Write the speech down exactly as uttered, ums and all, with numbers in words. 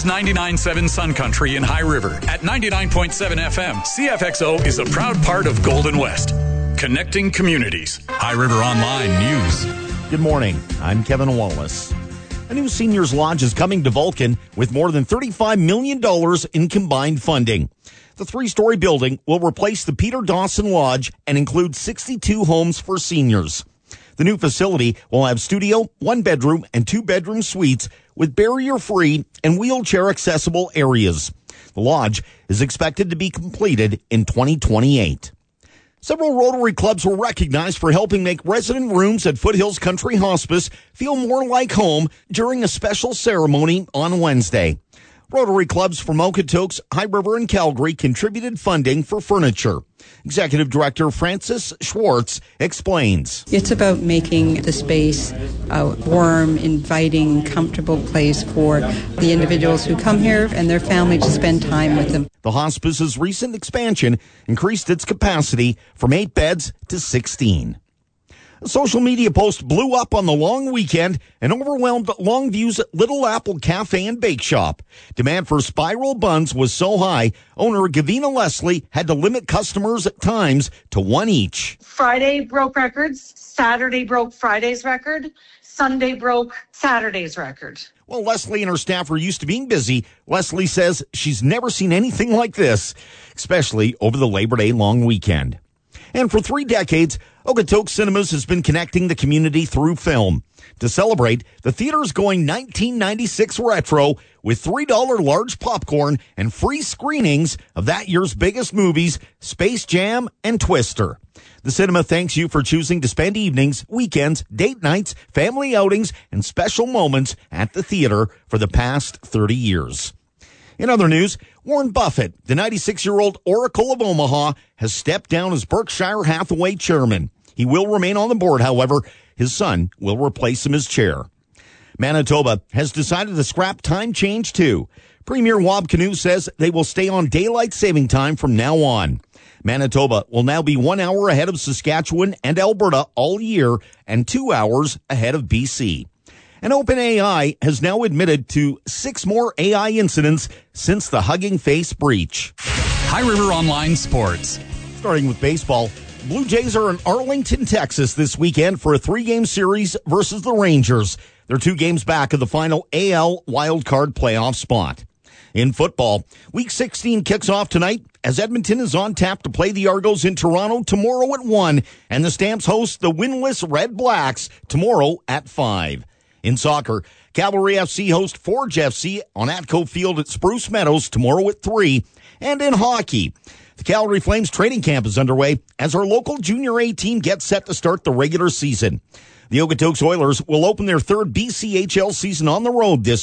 is ninety-nine point seven Sun Country in High River. At ninety-nine point seven F M, C F X O is a proud part of Golden West. Connecting communities. High River Online News. Good morning. I'm Kevin Wallace. A new seniors lodge is coming to Vulcan with more than thirty-five million dollars in combined funding. The three-story building will replace the Peter Dawson Lodge and include sixty-two homes for seniors. The new facility will have studio, one-bedroom, and two-bedroom suites with barrier-free and wheelchair-accessible areas. The lodge is expected to be completed in twenty twenty-eight. Several Rotary clubs were recognized for helping make resident rooms at Foothills Country Hospice feel more like home during a special ceremony on Wednesday. Rotary clubs from Okotoks, High River, and Calgary contributed funding for furniture. Executive Director Frances Schwartz explains. It's about making the space a warm, inviting, comfortable place for the individuals who come here and their family to spend time with them. The hospice's recent expansion increased its capacity from eight beds to sixteen. A social media post blew up on the long weekend and overwhelmed Longview's Little Apple Cafe and Bake Shop. Demand for spiral buns was so high, owner Gavina Leslie had to limit customers at times to one each. Friday broke records, Saturday broke Friday's record, Sunday broke Saturday's record. Well, Leslie and her staff are used to being busy. Leslie says she's never seen anything like this, especially over the Labor Day long weekend. And for three decades, Okotoks Cinemas has been connecting the community through film. To celebrate, the theater is going nineteen ninety-six retro with three dollars large popcorn and free screenings of that year's biggest movies, Space Jam and Twister. The cinema thanks you for choosing to spend evenings, weekends, date nights, family outings, and special moments at the theater for the past thirty years. In other news, Warren Buffett, the ninety-six-year-old Oracle of Omaha, has stepped down as Berkshire Hathaway chairman. He will remain on the board, however. His son will replace him as chair. Manitoba has decided to scrap time change, too. Premier Wab Kinew says they will stay on daylight saving time from now on. Manitoba will now be one hour ahead of Saskatchewan and Alberta all year and two hours ahead of B C. And OpenAI has now admitted to six more A I incidents since the Hugging Face breach. High River Online Sports. Starting with baseball, Blue Jays are in Arlington, Texas this weekend for a three-game series versus the Rangers. They're two games back of the final A L wildcard playoff spot. In football, Week sixteen kicks off tonight as Edmonton is on tap to play the Argos in Toronto tomorrow at one, and the Stamps host the winless Red Blacks tomorrow at five. In soccer, Cavalry F C host Forge F C on Atco Field at Spruce Meadows tomorrow at three. And in hockey, the Calgary Flames training camp is underway as our local Junior A team gets set to start the regular season. The Okotoks Oilers will open their third B C H L season on the road this